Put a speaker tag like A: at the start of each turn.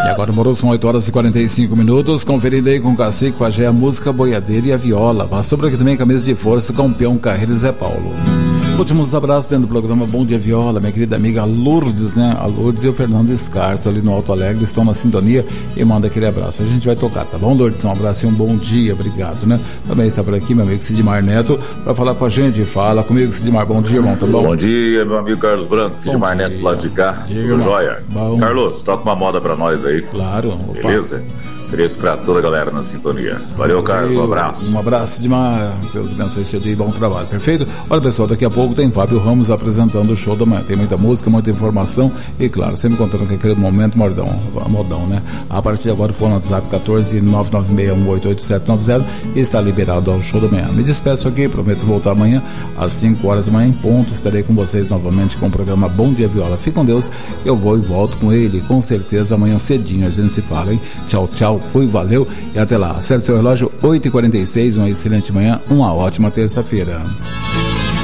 A: E agora, Moro, são 8 horas e 45 minutos. Conferindo aí com o Cacique, Pajé, a música Boiadeira e a Viola. Passou por aqui também Camisa de Força, Campeão Carreira e Zé Paulo. Últimos abraços dentro do programa Bom Dia Viola, minha querida amiga Lourdes, né? A Lourdes e o Fernando Escarso ali no Alto Alegre estão na sintonia e manda aquele abraço. A gente vai tocar, tá bom, Lourdes? Um abraço e um bom dia, obrigado, né? Também está por aqui meu amigo Sidmar Neto para falar com a gente. Fala comigo, Sidmar, bom dia, irmão, tá bom?
B: Bom dia, meu amigo Carlos Branco, Sidmar Neto do lado de cá, tudo jóia? Bom. Carlos, toca uma moda pra nós aí.
A: Claro.
B: Beleza? Beijo pra toda a galera na sintonia. Valeu, Carlos, um abraço.
A: Um abraço demais. Deus abençoe seu dia e bom trabalho. Perfeito? Olha, pessoal, daqui a pouco tem Fábio Ramos apresentando o show da manhã. Tem muita música, muita informação e, claro, sempre contando com aquele momento modão, né? A partir de agora, o fone no WhatsApp 14996188790 e está liberado ao show da manhã. Me despeço aqui, prometo voltar amanhã às 5 horas da manhã em ponto. Estarei com vocês novamente com o programa Bom Dia Viola. Fique com Deus, eu vou e volto com ele. Com certeza amanhã cedinho a gente se fala, hein? Tchau, tchau. Fui, valeu e até lá. Acerte seu relógio, 8h46, uma excelente manhã, uma ótima terça-feira.